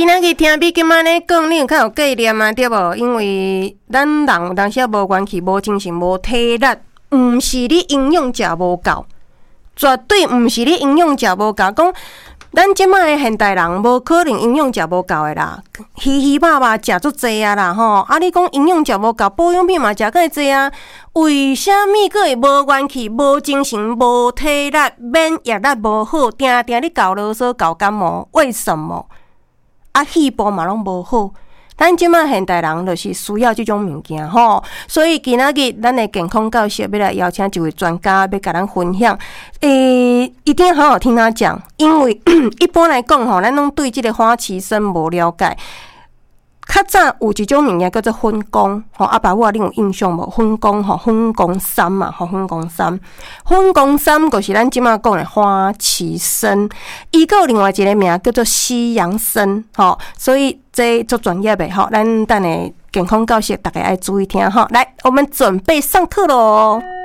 今仔日听比今仔日讲，你有较有概念啊，对无？因为咱人有当时无元气、无精神、无体力，毋是你营养食无够，绝对毋是你营养食无够。讲咱即摆现代人无可能营养食无够的啦，鱼肉肉食足济啊啦吼！啊，你讲营养食无够，保养品嘛食介济啊？为虾米佫会无元气、无精神、无体力、免疫力无好，定定你搞啰嗦、搞感冒？为什么？啊，细胞嘛拢无好，咱即摆现代人就是需要即种物件吼，所以今仔日咱的健康教室要来邀请一位专家，要甲咱分享。一定要好好听他讲，因为一般来讲吼，咱拢对即个花旗参无了解。较早有一种物件叫做粉功，吼，阿爸我你有印象无？粉功吼，粉功参嘛，吼，粉功参，粉功参就是咱即马讲的花旗参，伊个有另外一个名叫做西洋参，吼，所以这足专业的吼，咱等下健康教室大家爱注意听吼。来，我们准备上课咯。